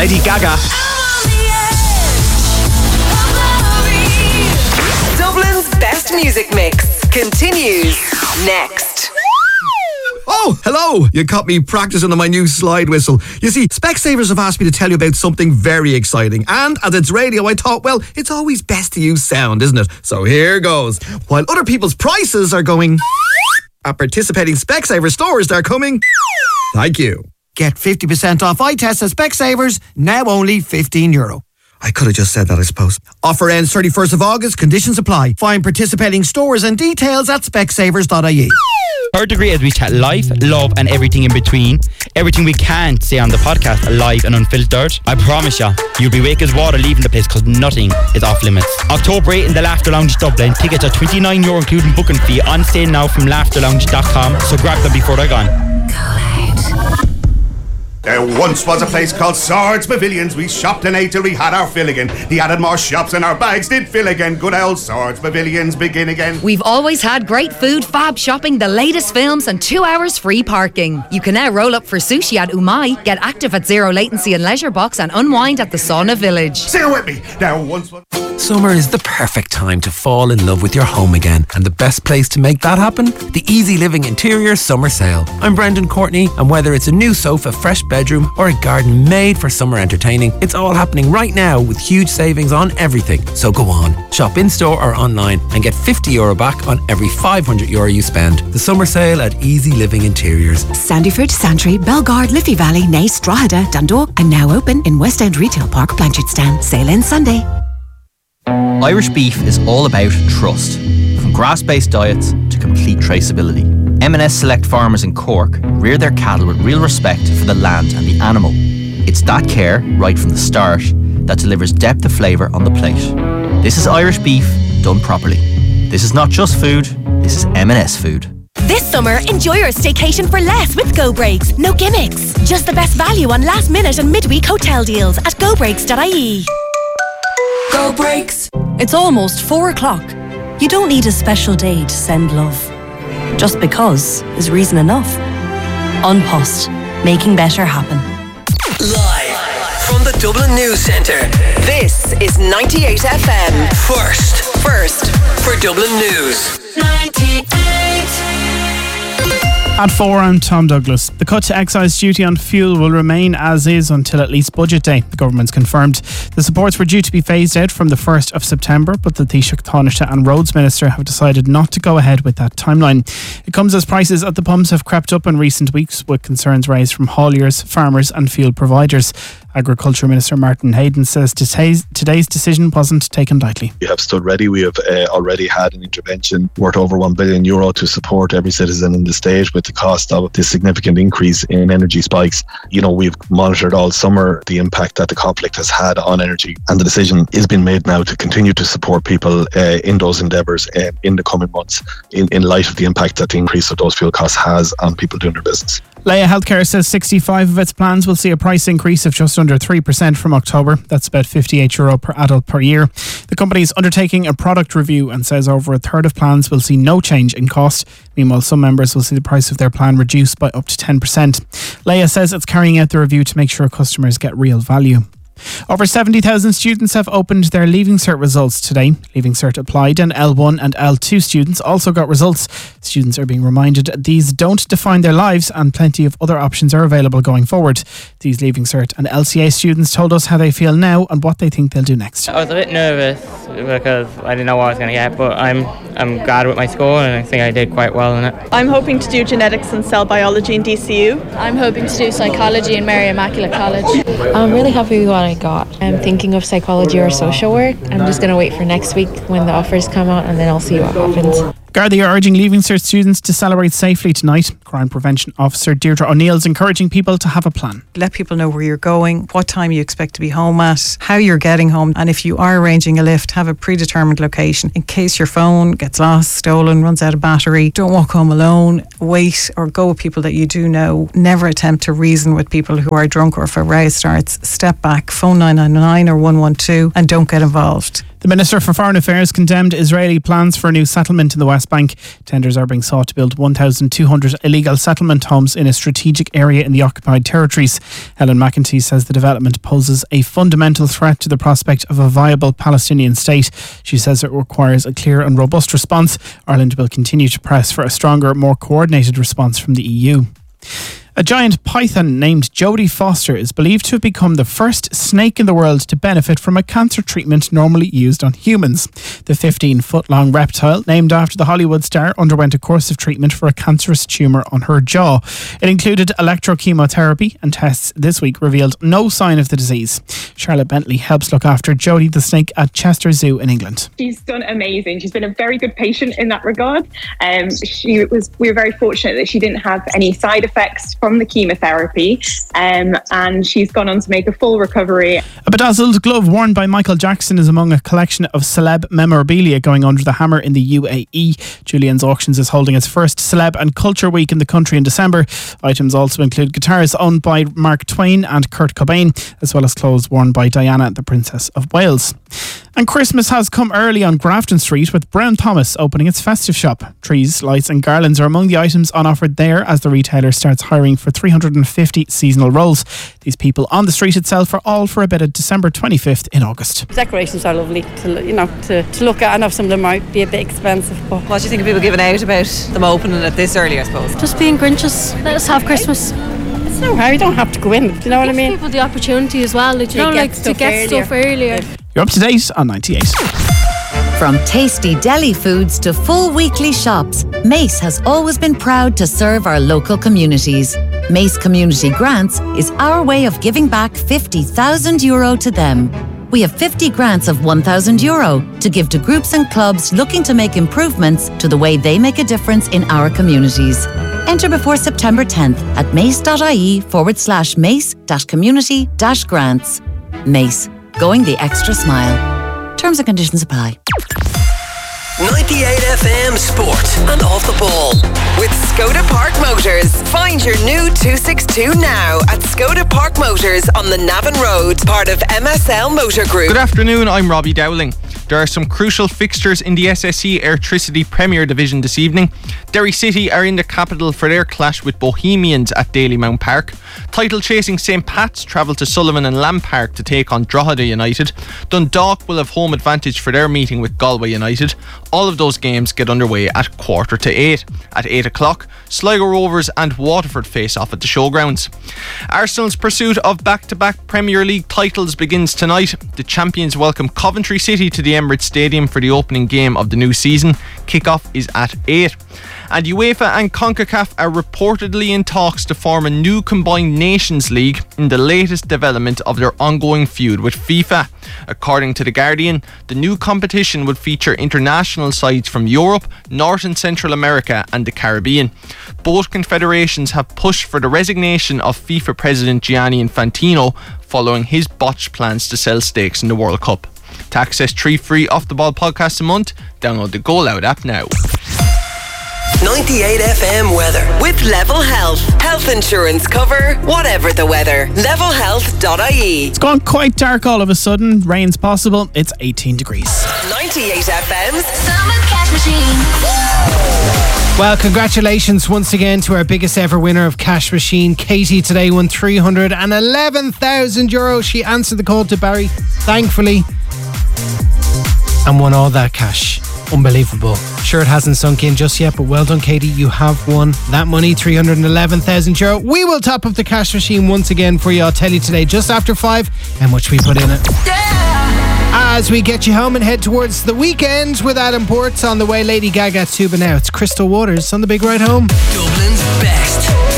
Lady Gaga. Dublin's best music mix continues next. Oh, hello! You caught me practicing on my new slide whistle. You see, Specsavers have asked me to tell you about something very exciting. And as it's radio, I thought, well, it's always best to use sound, isn't it? So here goes. While other people's prices are going... at participating Specsavers stores, they're coming... thank you. Get 50% off eye tests at Specsavers, now only €15. I could have just said that, I suppose. Offer ends 31st of August, conditions apply. Find participating stores and details at specsavers.ie. Third Degree as we chat life, love and everything in between. Everything we can't say on the podcast, live and unfiltered. I promise you, you'll be wake as water leaving the place because nothing is off limits. October 8 in the Laughter Lounge Dublin. Tickets are €29 including booking fee. On sale now from laughterlounge.com. So grab them before they're gone. There once was a place called Swords Pavilions. We shopped and ate till we had our fill again. They added more shops and our bags did fill again. Good old Swords Pavilions begin again. We've always had great food, fab shopping, the latest films and 2 hours free parking. You can now roll up for sushi at Umai, get active at Zero Latency and Leisure Box and unwind at the Sauna Village. Say it with me. There once was... Summer is the perfect time to fall in love with your home again. And the best place to make that happen? The Easy Living Interior Summer Sale. I'm Brendan Courtney, and whether it's a new sofa, fresh bedroom, or a garden made for summer entertaining, it's all happening right now with huge savings on everything. So go on, shop in-store or online and get €50 back on every €500 you spend. The summer sale at Easy Living Interiors. Sandyford, Santry, Belgard, Liffey Valley, Naas, Drogheda, Dundalk, and now open in West End Retail Park, Blanchardstown. Sale ends Sunday. Irish beef is all about trust. From grass-based diets to complete traceability. M&S Select Farmers in Cork rear their cattle with real respect for the land and the animal. It's that care, right from the start, that delivers depth of flavour on the plate. This is Irish beef done properly. This is not just food, this is M&S food. This summer, enjoy your staycation for less with Go Breaks. No gimmicks. Just the best value on last minute and midweek hotel deals at gobreaks.ie. Go Breaks. It's almost 4 o'clock. You don't need a special day to send love. Just because is reason enough. An Post, making better happen. Live from the Dublin News Centre, this is 98 FM. First for Dublin News. 98. At 4, I'm Tom Douglas. The cut to excise duty on fuel will remain as is until at least budget day. The government's confirmed the supports were due to be phased out from the 1st of September, but the Taoiseach Taoiseach and Roads Minister have decided not to go ahead with that timeline. It comes as prices at the pumps have crept up in recent weeks, with concerns raised from hauliers, farmers and fuel providers. Agriculture Minister Martin Hayden says today's decision wasn't taken lightly. We have stood ready. We have already had an intervention worth over €1 billion to support every citizen in the state with the cost of this significant increase in energy spikes. You know, we've monitored all summer the impact that the conflict has had on energy, and the decision is being made now to continue to support people in those endeavours in the coming months in light of the impact that the increase of those fuel costs has on people doing their business. Laya Healthcare says 65 of its plans will see a price increase of just under 3% from October. That's about €58 per adult per year. The company is undertaking a product review and says over a third of plans will see no change in cost. Meanwhile, some members will see the price of their plan reduced by up to 10%. Laya says it's carrying out the review to make sure customers get real value. Over 70,000 students have opened their Leaving Cert results today. Leaving Cert applied and L1 and L2 students also got results. Students are being reminded these don't define their lives and plenty of other options are available going forward. These Leaving Cert and LCA students told us how they feel now and what they think they'll do next. I was a bit nervous because I didn't know what I was going to get, but I'm glad with my score and I think I did quite well in it. I'm hoping to do genetics and cell biology in DCU. I'm hoping to do psychology in Mary Immaculate College. I'm really happy with what I got. I'm thinking of psychology or social work. I'm just going to wait for next week when the offers come out and then I'll see what happens. Gardaí are urging Leaving Cert students to celebrate safely tonight. Crime Prevention Officer Deirdre O'Neill is encouraging people to have a plan. Let people know where you're going, what time you expect to be home at, how you're getting home, and if you are arranging a lift, have a predetermined location in case your phone gets lost, stolen, runs out of battery. Don't walk home alone. Wait or go with people that you do know. Never attempt to reason with people who are drunk or if a row starts. Step back, phone 999 or 112 and don't get involved. The Minister for Foreign Affairs condemned Israeli plans for a new settlement in the West Bank. Tenders are being sought to build 1,200 illegal settlement homes in a strategic area in the occupied territories. Helen McEntee says the development poses a fundamental threat to the prospect of a viable Palestinian state. She says it requires a clear and robust response. Ireland will continue to press for a stronger, more coordinated response from the EU. A giant python named Jodie Foster is believed to have become the first snake in the world to benefit from a cancer treatment normally used on humans. The 15-foot-long reptile, named after the Hollywood star, underwent a course of treatment for a cancerous tumour on her jaw. It included electrochemotherapy, and tests this week revealed no sign of the disease. Charlotte Bentley helps look after Jodie the snake at Chester Zoo in England. She's done amazing. She's been a very good patient in that regard. We were very fortunate that she didn't have any side effects from the chemotherapy, and she's gone on to make a full recovery. A bedazzled glove worn by Michael Jackson is among a collection of celeb memorabilia going under the hammer in the UAE. Julian's Auctions is holding its first Celeb and Culture Week in the country in December. Items also include guitars owned by Mark Twain and Kurt Cobain, as well as clothes worn by Diana, the Princess of Wales. And Christmas has come early on Grafton Street, with Brown Thomas opening its festive shop. Trees, lights and garlands are among the items on offer there as the retailer starts hiring for 350 seasonal roles. These people on the street itself are all for a bit of December 25th in August. Decorations are lovely to look at. I know some of them might be a bit expensive, but what do you think of people giving out about them opening it this early, I suppose? Just being Grinches. Let us have Christmas. It's no hurry, you don't have to go in, do you know what I mean? Give people the opportunity as well, to get stuff earlier. You're up to date on 98. From tasty deli foods to full weekly shops, Mace has always been proud to serve our local communities. Mace Community Grants is our way of giving back €50,000 to them. We have 50 grants of €1,000 to give to groups and clubs looking to make improvements to the way they make a difference in our communities. Enter before September 10th at mace.ie/mace-community-grants. Mace, going the extra mile. Terms and conditions apply. 98 FM Sport and Off the Ball with Skoda Park Motors. Find your new 262 now at Skoda Park Motors on the Navan Road, part of MSL Motor Group. Good afternoon, I'm Robbie Dowling. There are some crucial fixtures in the SSE Airtricity Premier Division this evening. Derry City are in the capital for their clash with Bohemians at Dalymount Park. Title-chasing St Pat's travel to Sullivan and Lamb Park to take on Drogheda United. Dundalk will have home advantage for their meeting with Galway United. All of those games get underway at 7:45. At 8 o'clock, Sligo Rovers and Waterford face off at the Showgrounds. Arsenal's pursuit of back-to-back Premier League titles begins tonight. The champions welcome Coventry City to the Emirates Stadium for the opening game of the new season. Kick-off is at 8. And UEFA and CONCACAF are reportedly in talks to form a new combined Nations League in the latest development of their ongoing feud with FIFA. According to The Guardian, the new competition would feature international sides from Europe, North and Central America and the Caribbean. Both confederations have pushed for the resignation of FIFA President Gianni Infantino following his botched plans to sell stakes in the World Cup. To access 3 free Off the Ball podcasts a month, download the Go Loud app now. 98 FM weather with Level Health. Health insurance cover, whatever the weather. Levelhealth.ie. It's gone quite dark all of a sudden. Rain's possible. It's 18 degrees. 98 FM's Summer Cash Machine. Well, congratulations once again to our biggest ever winner of Cash Machine. Katie today won €311,000. She answered the call to Barry, thankfully, and won all that cash. Unbelievable. Sure, it hasn't sunk in just yet, but well done, Katie. You have won that money, €311,000. We will top up the Cash Machine once again for you. I'll tell you today, just after 5, how much we put in it. As we get you home and head towards the weekend with Adam Ports on the way, Lady Gaga Tuba now. It's Crystal Waters on the big ride home. Dublin's best.